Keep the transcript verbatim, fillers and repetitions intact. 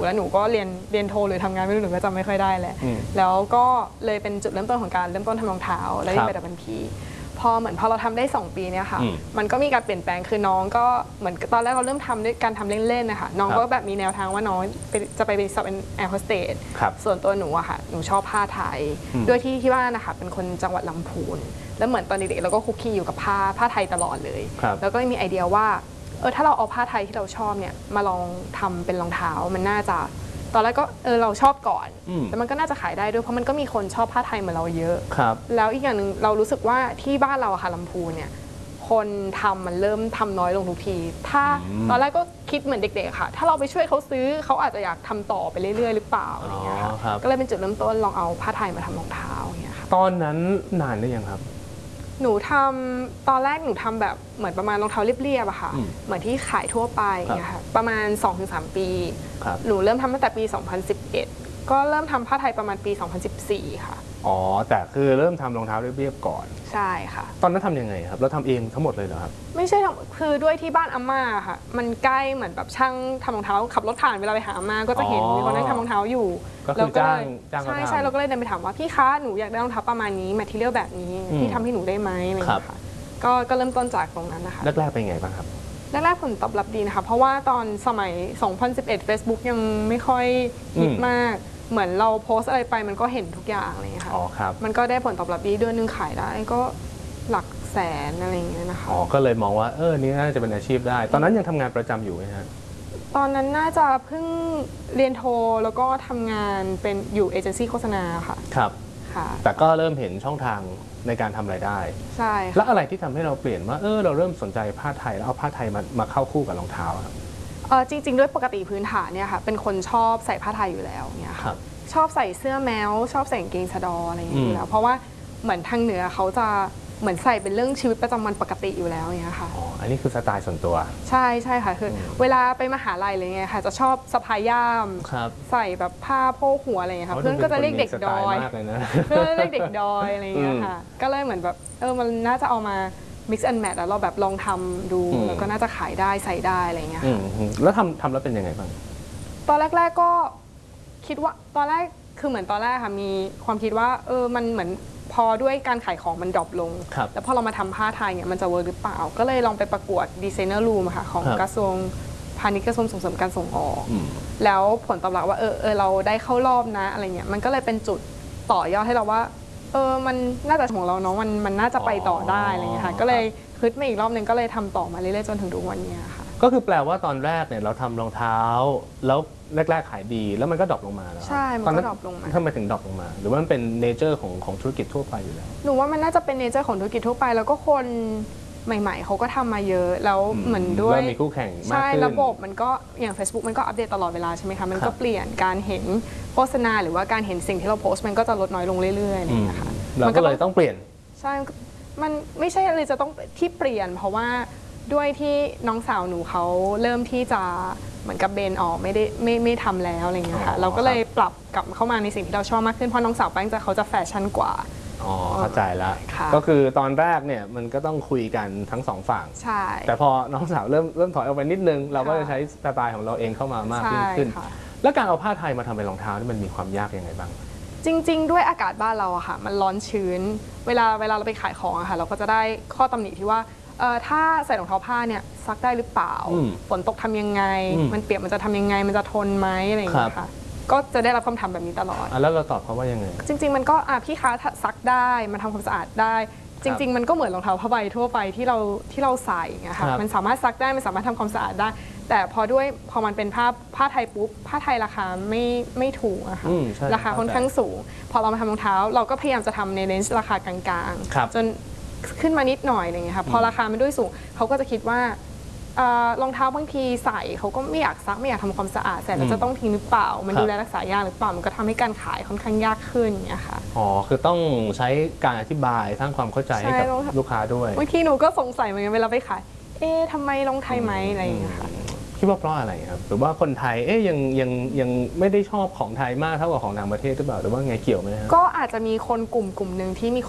แล้วหนูก็เรียนเรียนโทหรือทำงานไม่รู้หนูก็จำไม่ค่อยได้แหละแล้วก็เลยเป็นจุดเริ่มต้นของการเริ่มต้นทำรองเท้าแล้วไปดับเบิลพีพอเหมือนพอเราทำได้สองปีเนี่ยค่ะมันก็มีการเปลี่ยนแปลงคือน้องก็เหมือนตอนแรกเราเริ่มทำด้วยการทำเล่นๆนะคะน้องก็แบบมีแนวทางว่าน้องจะไปเป็นสอบเป็นแอร์โฮสเตสส่วนตัวหนูอะค่ะหนูชอบผ้าไทยด้วยที่ที่บ้านนะคะเป็นคนจังหวัดลำพูนแล้วเหมือนตอนเด็กๆเราก็คุกคีอยู่กับผ้าผ้าไทยตลอดเลยแล้วก็มีไอเดียว่าเออถ้าเราเอาผ้าไทยที่เราชอบเนี่ยมาลองทำเป็นรองเท้ามันน่าจะตอนแรกก็เออเราชอบก่อนแต่มันก็น่าจะขายได้ด้วยเพราะมันก็มีคนชอบผ้าไทยเหมือนเราเยอะแล้วอีกอย่างหนึ่งเรารู้สึกว่าที่บ้านเราค่ะลำพูนเนี่ยคนทำมันเริ่มทำน้อยลงทุกทีถ้าตอนแรกก็คิดเหมือนเด็กๆค่ะถ้าเราไปช่วยเขาซื้อเขาอาจจะอยากทำต่อไปเรื่อยๆหรือเปล่าอะไรเงี้ยค่ะก็เลยเป็นจุดเริ่มต้นลองเอาผ้าไทยมาทำรองเท้าอย่างเงี้ยค่ะตอนนั้นนานหรือยังครับหนูทำตอนแรกหนูทำแบบเหมือนประมาณรองเท้าเรียบๆอะค่ะเหมือนที่ขายทั่วไปเนี่ยค่ะประมาณ สองถึงสาม ปีหนูเริ่มทำตั้งแต่ปี สองพันสิบเอ็ด ก็เริ่มทำผ้าไทยประมาณปี สองพันสิบสี่ ค่ะอ๋อแต่คือเริ่มทำรองเท้าเรียบๆก่อนใช่ค่ะตอนนั้นทำยังไงครับเราทำเองทั้งหมดเลยเหรอครับไม่ใช่คือด้วยที่บ้านอาม่าค่ะมันใกล้เหมือนแบบช่างทำรองเท้าขับรถผ่านเวลาไปหาอาม่าก็จะเห็นมีคนนั่งทำรองเท้าอยู่ก็คือจ้างจ้างใช่ใช่เราก็เลยเดินไปถามว่าพี่คะหนูอยากได้รองเท้าประมาณนี้แมททีเรียลแบบนี้พี่ทำให้หนูได้ไหมอะไรอย่างเงี้ยค่ะก็ก็เริ่มต้นจากตรงนั้นนะคะแรกๆเป็นไงบ้างครับแรกๆผลตอบรับดีนะคะเพราะว่าตอนสมัย สองพันสิบเอ็ด Facebook ยังไม่ค่อยฮิตมากเหมือนเราโพสอะไรไปมันก็เห็นทุกอย่างอะไรอย่างเงี้ยค่ะอ๋อครับมันก็ได้ผลตอบรับดีเดือนนึงขายได้ก็หลักแสนอะไรอย่างเงี้ยนะคะอ๋อก็เลยมองว่าเออนี่น่าจะเป็นอาชีพได้ตอนนั้นยังทำงานประจำอยู่ไหมฮะตอนนั้นน่าจะเพิ่งเรียนโทแล้วก็ทำงานเป็นอยู่เอเจนซี่โฆษณาค่ะครับค่ะแต่ก็เริ่มเห็นช่องทางในการทำรายได้ใช่แล้วอะไรที่ทำให้เราเปลี่ยนว่าเออเราเริ่มสนใจผ้าไทยแล้วเอาผ้าไทยมามาเข้าคู่กับรองเท้าครับเออจริงๆด้วยปกติพื้นฐานเนี่ยค่ะเป็นคนชอบใส่ผ้าไทยอยู่แล้วเนี่ยค่ะชอบใส่เสื้อแมวชอบใส่กางเกงสะดออะไรอย่างเงี้ยอยู่แล้วเพราะว่าเหมือนทางเหนือเขาจะเหมือนใส่เป็นเรื่องชีวิตประจำวันปกติอยู่แล้วอย่างเงี้ยค่ะอ๋ออันนี้คือสไตล์ส่วนตัวใช่ใช่ค่ะคือเวลาไปมหาลัยอะไรเงี้ยค่ะจะชอบสะพายย่ามใส่แบบผ้าโพกหัวอะไรเงี้ยค่ะเพื่อนก็จะเรียกเด็กดอยเพื่อนเรียกเด็กดอยอะไรเงี้ยค่ะก็เลยเหมือนแบบเออมันน่าจะเอามา mix and match แล้วเราแบบลองทำดูแล้วก็น่าจะขายได้ใส่ได้อะไรเงี้ยค่ะแล้วทำทำแล้วเป็นยังไงบ้างตอนแรกๆก็คิดว่าตอนแรกคือเหมือนตอนแรกค่ะมีความคิดว่าเออมันเหมือนพอด้วยการขายของมันดรอปลงแล้วพอเรามาทำผ้าไทยเนี่ยมันจะเวิร์กหรือเปล่าก็เลยลองไปประกวดดีไซเนอร์รูมค่ะของกระทรวงพาณิชย์กระทรวงส่งเสริมการส่งออกแล้วผลตอบรับว่าเออเออเราได้เข้ารอบนะอะไรเงี้ยมันก็เลยเป็นจุดต่อยอดให้เราว่าเออมันน่าจะของเราเนาะมันมันน่าจะไปต่อได้อะไรเงี้ยค่ะก็เลยคิดมาอีกรอบนึงก็เลยทำต่อมาเรื่อยๆจนถึงทุกวันนี้ค่ะก็คือแปลว่าตอนแรกเนี่ยเราทำรองเท้าแล้วแรกๆขายดีแล้วมันก็ดรอปลงมาแล้วใช่มันก็ดรอปลงมาทำไมถึงดรอปลงมาหรือว่ามันเป็นเนเจอร์ของของธุรกิจทั่วไปอยู่แล้วหนูว่ามันน่าจะเป็นเนเจอร์ของธุรกิจทั่วไปแล้วก็คนใหม่ๆเขาก็ทำมาเยอะแล้วเหมือนด้วยมีคู่แข่งมากขึ้นใช่ระบบมันก็อย่าง Facebook มันก็อัปเดตตลอดเวลาใช่ไหมคะมันก็เปลี่ยนการเห็นโฆษณาหรือว่าการเห็นสิ่งที่เราโพสต์มันก็จะลดน้อยลงเรื่อยๆอะไรอย่างเงี้ยค่ะเราก็เลยต้องเปลี่ยนใช่มันไม่ใช่เลยจะต้องที่เปลี่ยนเพราะว่าด้วยที่น้องสาวหนูเขาเริ่มที่จะเหมือนกับเบนออกไม่ได้ไม่ไม่ทำแล้วอะไรเงี้ยค่ะเราก็เลยปรับกลับเข้ามาในสิ่งที่เราชอบมากขึ้นเพราะน้องสาวแป้งจะเขาจะแฟชั่นกว่าอ๋อเข้าใจแล้วก็คือตอนแรกเนี่ยมันก็ต้องคุยกันทั้งสองฝั่งใช่แต่พอน้องสาวเริ่มเริ่มถอยออกไปนิดนึงเราก็จะใช้สไตล์ของเราเองเข้ามามากขึ้นแล้วการเอาผ้าไทยมาทำเป็นรองเท้านี่มันมีความยากยังไงบ้างจริงๆด้วยอากาศบ้านเราอะค่ะมันร้อนชื้นเวลาเวลาเราไปขายของอะค่ะเราก็จะได้ข้อตำหนิที่ว่าถ้าใส่รองเท้าผ้าเนี่ยซักได้หรือเปล่าฝนตกทำยังไงมันเปียกมันจะทำยังไงมันจะทนไหมอะไรอย่างเงี้ยค่ะก็จะได้รับคำถามแบบนี้ตลอดแล้วเราตอบเขาว่ายังไงจริงๆมันก็พี่คะซักได้มันทำความสะอาดได้จริงๆมันก็เหมือนรองเท้าผ้าใบทั่วไปที่เราที่เราใส่ไงค่ะมันสามารถซักได้มันสามารถทำความสะอาดได้แต่พอด้วยพอมันเป็นผ้าผ้าไทยปุ๊บผ้าไทยราคาไม่ไม่ถูกอะค่ะราคาค่อนข้างสูงพอเรามาทำรองเท้าเราก็พยายามจะทำในเลนส์ราคากลางๆจนขึ้นมานิดหน่อยอะไรเงี้ยค่ะพอราคาไม่ด้วยสูงเขาก็จะคิดว่ารองเท้าบางทีใส่เขาก็ไม่อยากซักไม่อยากทำความสะอาดใส่แล้วจะต้องทิ้งหรือเปล่ามันดูแลรักษายากหรือเปล่ามันก็ทำให้การขายค่อนข้างยากขึ้นเนี่ยค่ะอ๋อคือต้องใช้การอธิบายสร้างความเข้าใจให้กับลูกค้าด้วยบางทีหนูก็สงสัยเหมือนกันเวลาไปขายเอ๊ะทำไมลงไทยไหมอะไรอย่างเงี้ยค่ะคิดว่าเพราะอะไรครับหรือว่าคนไทยเอ๊ยยังยังยังไม่ได้ชอบของไทยมากเท่ากับของต่างประเทศหรือเปล่าหรือว่าไงเกี่ยวไหมครับก็อาจจะมีคนกลุ่มกลุ่มหนึ่งที่มี